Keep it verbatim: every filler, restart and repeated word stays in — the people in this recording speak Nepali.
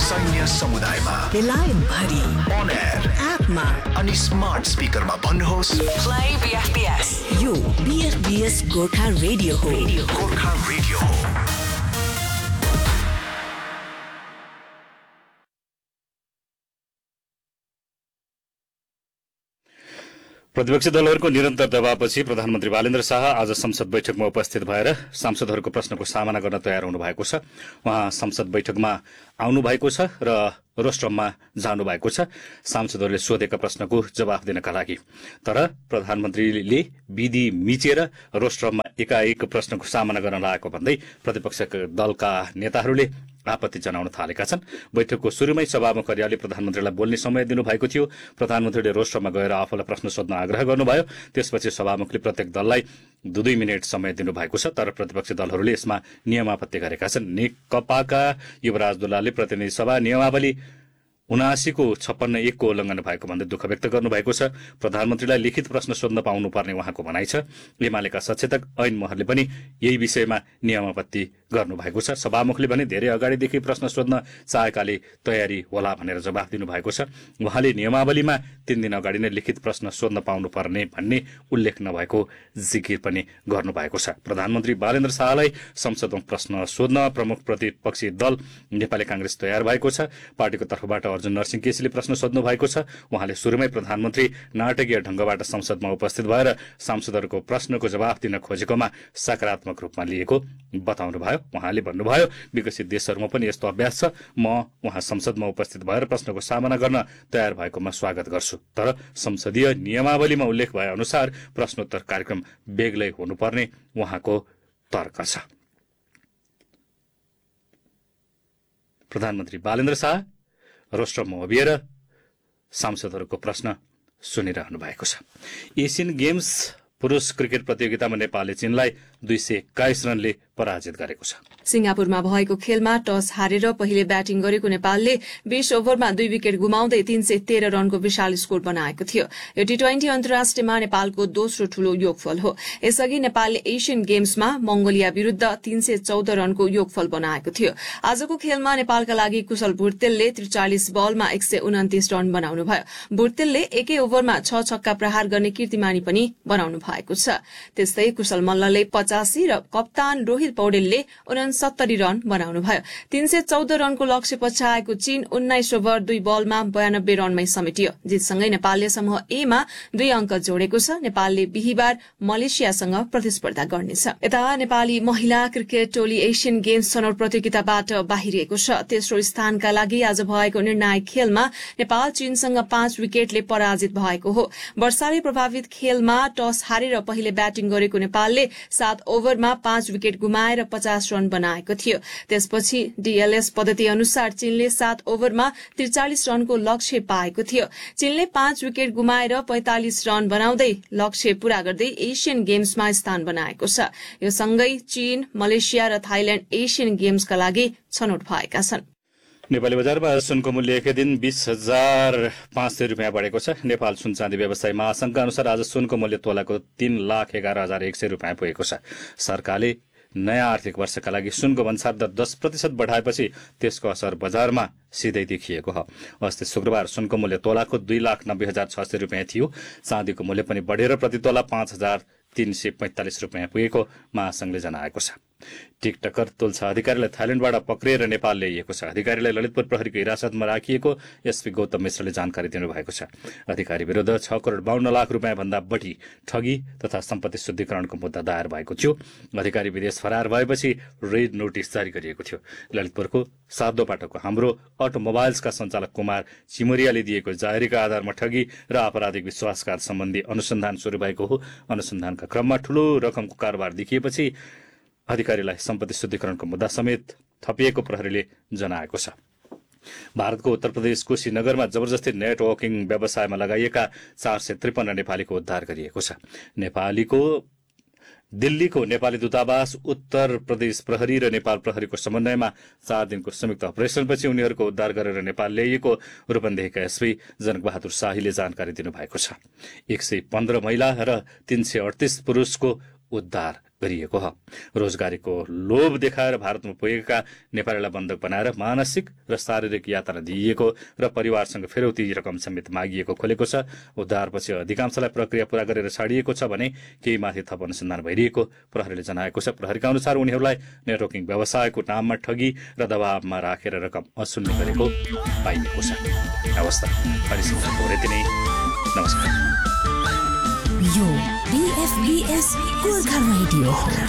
सैन्य समुदायमा, बेलायत भरि, on air, एपमा अनि स्मार्ट स्पिकरमा भन्नुहोस् प्ले बीएफबीएस। यो बीएफबीएस गोर्खा रेडियो हो। गोर्खा रेडियो हो। प्रतिपक्षी दलहरूको निरन्तर दबावपछि प्रधानमन्त्री बालेन्द्र शाह आज संसद बैठकमा उपस्थित भएर सांसदहरूको प्रश्नको सामना गर्न तयार हुनु भएको छ। उहाँ संसद बैठकमा आउनु भएको छ र रोस्ट्रममा जानु भएको छ सांसदहरूले सोधेका प्रश्नको जवाफ दिनका लागि। तर प्रधानमन्त्रीले विधि मिचेर रोस्ट्रममा एकाएक प्रश्नको सामना गर्न लागेको भन्दै प्रतिपक्ष दलका नेताहरूले आपत्ति जनाउन थालेका छन्। बैठकको सुरुमै सभामुख कार्यालयले प्रधानमन्त्रीलाई बोल्ने समय दिनुभएको थियो। प्रधानमन्त्रीले रोस्ट्रममा गएर आफूलाई प्रश्न सोध्न आग्रह गर्नुभयो। त्यसपछि सभामुखले प्रत्येक दललाई दुई दुई मिनट समय दिनुभएको छ। तर प्रतिपक्षी दलहरूले यसमा नियमापत्ति गरेका छन्। नेकपाका युवराज दुल्लाले प्रतिनिधि सभा नियमावली उनासीको छप्पन्न एकको उल्लंघन भएको भन्दै दुःख व्यक्त गर्नुभएको छ। प्रधानमन्त्रीलाई लिखित प्रश्न सोध्न पाउनुपर्ने उहाँको भनाइ छ। एमालेका सचेतक ऐन महरले पनि यही विषयमा नियमापत्ति गर्नुभएको छ। सभामुखले भने धेरै अगाडिदेखि प्रश्न सोध्न चाहेकाले तयारी होला भनेर जवाफ दिनुभएको छ। उहाँले नियमावलीमा तीन दिन अगाडि नै लिखित प्रश्न सोध्न पाउनुपर्ने भन्ने उल्लेख नभएको जिकिर पनि गर्नुभएको छ। प्रधानमन्त्री बालेन्द्र शाहलाई संसदमा प्रश्न सोध्न प्रमुख प्रतिपक्षी दल नेपाली कांग्रेस तयार भएको छ। पार्टीको तर्फबाट अर्जुन नरसिंह केसीले प्रश्न सोध्नु भएको छ। उहाँले सुरुमै प्रधानमन्त्री नाटकीय ढंगबाट संसदमा उपस्थित भएर सांसदहरूको प्रश्नको जवाफ दिन खोजेकोमा सकारात्मक रूपमा लिएको बताउनुभयो। उहाँले भन्नुभयो विकसित देशहरूमा पनि यस्तो अभ्यास छ। म उहाँ संसदमा उपस्थित भएर प्रश्नको सामना गर्न तयार भएकोमा स्वागत गर्छु। तर संसदीय नियमावलीमा उल्लेख भए अनुसार प्रश्नोत्तर कार्यक्रम बेग्लै हुनुपर्ने उहाँको तर्क छ। प्रधानमन्त्री बालेन्द्र शाह रोस्ट्रममा उभिएर सांसदहरूको प्रश्न सुनिरहनु भएको छ। एसियन गेम्स पुरुष क्रिकेट प्रतियोगितामा नेपालले चीनलाई दुई सय एक्काइस रनले पराजित गरेको छ। सिंगापुरमा भएको खेलमा टस हारेर पहिले ब्याटिङ गरेको नेपालले बीस ओभरमा दुई विकेट गुमाउँदै तीन सय तेह्र रनको विशाल स्कोर बनाएको थियो। यो टी ट्वेन्टी अन्तर्राष्ट्रियमा नेपालको दोस्रो ठूलो योगफल हो। यसअघि नेपालले एसियन गेम्समा मंगोलिया विरूद्ध तीन सय चौध रनको योगफल बनाएको थियो। आजको खेलमा नेपालका लागि कुशल भुर्तेलले त्रिचालिस बलमा एक सय उन्तिस रन बनाउनुभयो। भुर्तेलले एकै ओभरमा छ छक्का प्रहार गर्ने कीर्तिमानी पनि बनाउनु भएको छ। त्यस्तै कुशल मल्लले पचासी र कप्तान रोहित पौडेलले उनसत्तरी रन बनाउनुभयो। तीन सय चौध रनको लक्ष्य पछ्याएको चीन उन्नाइस ओभर दुई बलमा बयानब्बे रनमै समेटियो। जितसँगै नेपालले समूह ए मा दुई अंक जोडेको छ। नेपालले बिहिबार मलेसियासँग प्रतिस्पर्धा गर्नेछ। यता नेपाली महिला क्रिकेट टोली एसियन गेम्स छनौट प्रतियोगिताबाट बाहिरिएको छ। तेस्रो स्थानका लागि आज भएको निर्णायक खेलमा नेपाल चीनसँग पाँच विकेटले पराजित भएको हो। वर्षाले प्रभावित खेलमा टस हारेर पहिले ब्याटिङ गरेको नेपालले सात ओभरमा पाँच विकेट गुमाएर पचास रन बनाएको थियो। त्यसपछि डीएलएस पद्धति अनुसार चीनले सात ओभरमा त्रिचालिस रनको लक्ष्य पाएको थियो। चीनले पाँच विकेट गुमाएर पैंतालिस रन बनाउँदै लक्ष्य पूरा गर्दै एसियन गेम्समा स्थान बनाएको छ। यो सँगै चीन, मलेसिया र थाइल्याण्ड एसियन गेम्सका लागि छनौट भएका छन्। नेपाली बजारमा सुनको मूल्य एकै दिन बीस हजार पाँच सय रुपियाँ बढेको छ। नेपाल सुन चाँदी व्यवसायी महासंघका अनुसार आज सुनको मूल्य तोलाको तीन लाख एघार हजार एक सय रुपियाँ पुगेको छ। सरकारले नयाँ आर्थिक वर्षका लागि सुनको भन्सार दर दस प्रतिशत बढाएपछि त्यसको असर बजारमा सिधै देखिएको हो। अस्ति शुक्रबार सुनको मूल्य तोलाको दुई लाख नब्बे हजार छ सय रुपियाँ थियो। चाँदीको मूल्य पनि बढेर प्रति तोला पाँच हजार तीन सय पैंतालिस रुपियाँ पुगेको महासंघले जनाएको छ। टिकटकर तुलसा अधिकारीलाई थाइल्याण्डबाट पक्रिएर नेपाल ल्याइएको छ। अधिकारीलाई ललितपुर प्रहरीको हिरासतमा राखिएको एसपी गौतम मिश्रले जानकारी दिनुभएको छ। अधिकारी विरूद्ध छ करोड़ बाहन्न लाख रुपियाँ भन्दा बढी ठगी तथा सम्पत्ति शुद्धिकरणको मुद्दा दायर भएको थियो। अधिकारी विदेश फरार भएपछि रेड नोटिस जारी गरिएको थियो। ललितपुरको सातोपाटोको हाम्रो अटोमोबाइल्सका सञ्चालक कुमार चिमोरियाले दिएको जाहेरीका आधारमा ठगी र आपराधिक विश्वासघात सम्बन्धी अनुसन्धान शुरू भएको हो। अनुसन्धानका क्रममा ठूलो रकमको कारोबार देखिएपछि अधिकारीलाई सम्पत्ति शुद्धिकरणको मुद्दा समेत थपिएको प्रहरीले जनाएको छ। भारतको उत्तर प्रदेशको श्रीनगरमा जबरजस्ती नेटवर्किङ व्यवसायमा लगाइएका चार सय त्रिपन्न नेपालीको उद्धार गरिएको छ। नेपालीको दिल्लीको नेपाली दूतावास, उत्तर प्रदेश प्रहरी र नेपाल प्रहरीको समन्वयमा चार दिनको संयुक्त अपरेसनपछि उनीहरूको उद्धार गरेर नेपाल ल्याइएको रूपन्देहीका एसपी जनकबहादुर शाहीले जानकारी दिनुभएको छ। एक सय पन्ध्र महिला र तीन सय अडतीस पुरुषको उद्धार गरिएको हो। रोजगारीको लोभ देखाएर भारतमा पुगेका नेपालीलाई बन्धक बनाएर मानसिक र शारीरिक यातना दिइएको र परिवारसँग फिरौती रकम समेत मागिएको खोलेको छ। उद्धारपछि अधिकांशलाई प्रक्रिया पूरा गरेर छाडिएको छ भने केही माथि थप अनुसन्धान भइरहेको प्रहरीले जनाएको छ। प्रहरीका अनुसार उनीहरूलाई नेटवर्किङ व्यवसायको नाममा ठगी र दबावमा राखेर रकम असुल्ने गरेको पाइएको छ। अवस्था नमस्कार। यो बीएफबीएस गोर्खा रेडियो हो।